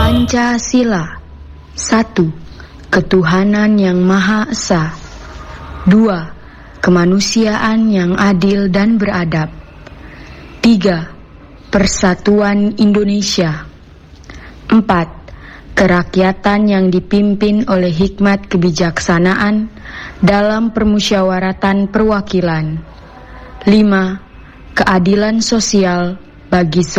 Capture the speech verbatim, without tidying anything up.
Pancasila. Satu, ketuhanan yang Maha Esa. Dua, kemanusiaan yang adil dan beradab. Tiga, persatuan Indonesia. Empat, kerakyatan yang dipimpin oleh hikmat kebijaksanaan dalam permusyawaratan perwakilan. Lima, keadilan sosial bagi semua